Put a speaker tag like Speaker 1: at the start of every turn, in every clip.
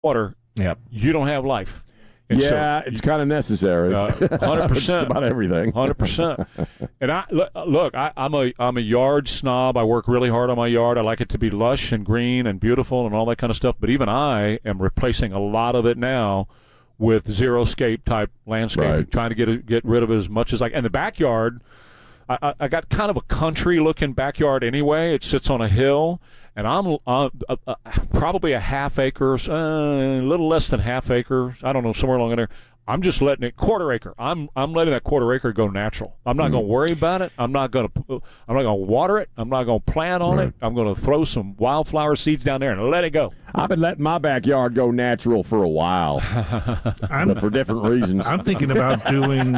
Speaker 1: water, you don't have life. And
Speaker 2: it's kind of necessary.
Speaker 1: 100%.
Speaker 2: Just about everything.
Speaker 1: 100%. And I'm a yard snob. I work really hard on my yard. I like it to be lush and green and beautiful and all that kind of stuff. But even I am replacing a lot of it now with xeriscape type landscaping, trying to get rid of as much as I can. And the backyard, I got kind of a country looking backyard anyway. It sits on a hill. And I'm probably a half acre, a little less than half acre. I don't know, somewhere along in there. I'm just letting it quarter acre. I'm letting that quarter acre go natural. I'm not going to worry about it. I'm not going to water it. I'm not going to plant on it. I'm going to throw some wildflower seeds down there and let it go.
Speaker 2: I've been letting my backyard go natural for a while, but for different reasons.
Speaker 3: I'm thinking about doing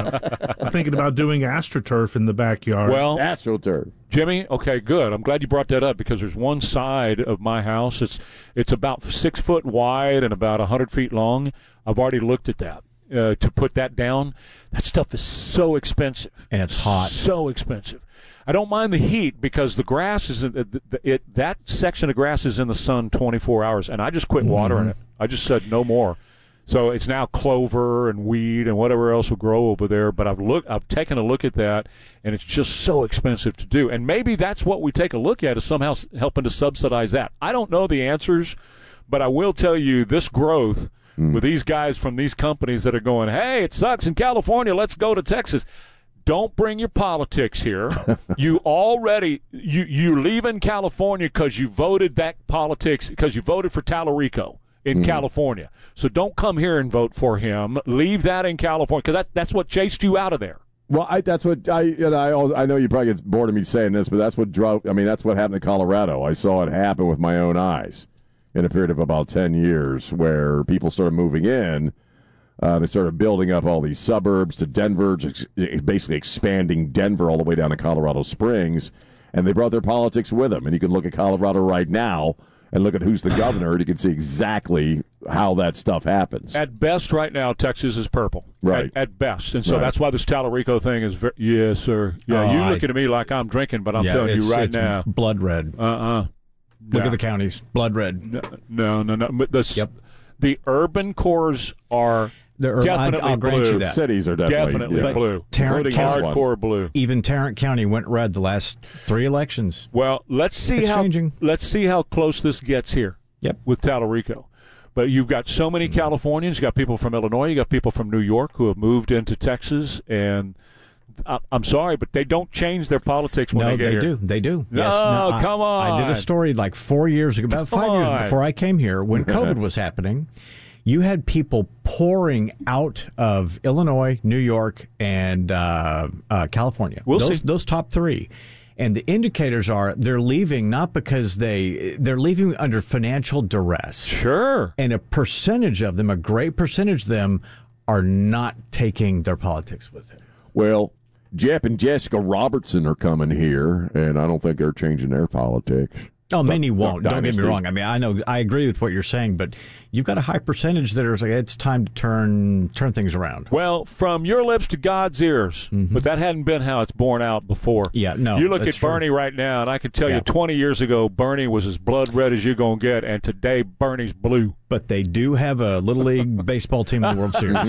Speaker 3: AstroTurf in the backyard.
Speaker 1: Well,
Speaker 2: AstroTurf.
Speaker 1: Jimmy, okay, good. I'm glad you brought that up because there's one side of my house. It's about 6 foot wide and about 100 feet long. I've already looked at that. To put that down, that stuff is so expensive.
Speaker 4: And it's hot.
Speaker 1: So expensive. I don't mind the heat because the grass is that section of grass is in the sun 24 hours, and I just quit watering it. I just said no more. So it's now clover and weed and whatever else will grow over there. But I've taken a look at that, and it's just so expensive to do. And maybe that's what we take a look at is somehow helping to subsidize that. I don't know the answers, but I will tell you this growth with these guys from these companies that are going, hey, it sucks in California, let's go to Texas. Don't bring your politics here. You leave in California because you voted that politics, because you voted for Tallarico in California. So don't come here and vote for him. Leave that in California because that's what chased you out of there.
Speaker 2: Well, I know you probably get bored of me saying this, but that's what happened in Colorado. I saw it happen with my own eyes in a period of about 10 years where people started moving in. They started building up all these suburbs to Denver, basically expanding Denver all the way down to Colorado Springs, and they brought their politics with them. And you can look at Colorado right now and look at who's the governor, and you can see exactly how that stuff happens.
Speaker 1: At best right now, Texas is purple.
Speaker 2: Right.
Speaker 1: At best. And so that's why this Tallarico thing is yes, sir. Yeah, you looking at me like I'm drinking, but I'm telling you right now.
Speaker 4: Blood red. Look at the counties. Blood red.
Speaker 1: No. The urban cores are definitely
Speaker 4: I'll grant
Speaker 1: blue.
Speaker 4: you that.
Speaker 2: Cities are definitely
Speaker 1: blue.
Speaker 4: Tarrant County,
Speaker 1: hardcore blue.
Speaker 4: Even Tarrant County went red the last 3 elections.
Speaker 1: Well, let's see how close this gets here.
Speaker 4: Yep.
Speaker 1: With Tallarico. But you've got so many Californians. You got people from Illinois. You got people from New York who have moved into Texas, and I'm sorry, but they don't change their politics when they get here.
Speaker 4: They do.
Speaker 1: No,
Speaker 4: yes.
Speaker 1: Come on.
Speaker 4: I did a story like 4 years ago, about 5 years before I came here, when COVID was happening. You had people pouring out of Illinois, New York, and California. Those top 3. And the indicators are they're leaving not because they're leaving under financial duress.
Speaker 1: Sure.
Speaker 4: And a percentage of them, a great percentage of them, are not taking their politics with them.
Speaker 2: Well, Jeff and Jessica Robertson are coming here, and I don't think they're changing their politics.
Speaker 4: Oh, many won't. Don't get me wrong. I mean, I agree with what you're saying, but you've got a high percentage that are like, it's time to turn things around.
Speaker 1: Well, from your lips to God's ears, but that hadn't been how it's borne out before.
Speaker 4: Yeah, no.
Speaker 1: You look at Bernie right now, and I can tell you 20 years ago, Bernie was as blood red as you're going to get, and today Bernie's blue.
Speaker 4: But they do have a Little League baseball team in the World Series.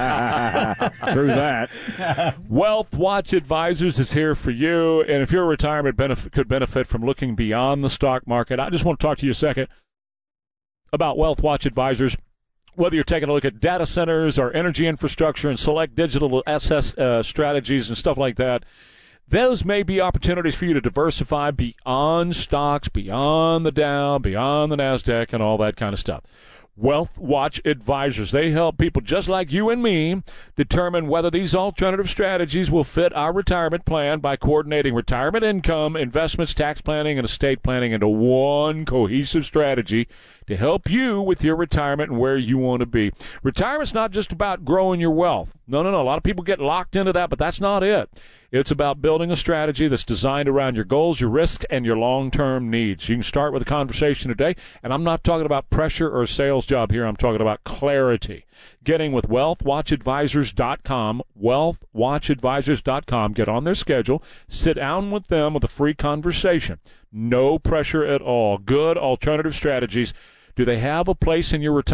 Speaker 2: True that.
Speaker 1: Wealth Watch Advisors is here for you, and if your retirement could benefit from looking beyond the stock market, I just want to talk to you a second about Wealth Watch Advisors. Whether you're taking a look at data centers or energy infrastructure and select digital SS strategies and stuff like that, those may be opportunities for you to diversify beyond stocks, beyond the Dow, beyond the NASDAQ, and all that kind of stuff. Wealth Watch Advisors. They help people just like you and me determine whether these alternative strategies will fit our retirement plan by coordinating retirement income, investments, tax planning, and estate planning into one cohesive strategy to help you with your retirement and where you want to be. Retirement's not just about growing your wealth. No. A lot of people get locked into that, but that's not it. It's about building a strategy that's designed around your goals, your risks, and your long-term needs. You can start with a conversation today, and I'm not talking about pressure or a sales job here. I'm talking about clarity. Getting with wealthwatchadvisors.com, wealthwatchadvisors.com. Get on their schedule. Sit down with them with a free conversation. No pressure at all. Good alternative strategies. Do they have a place in your retirement?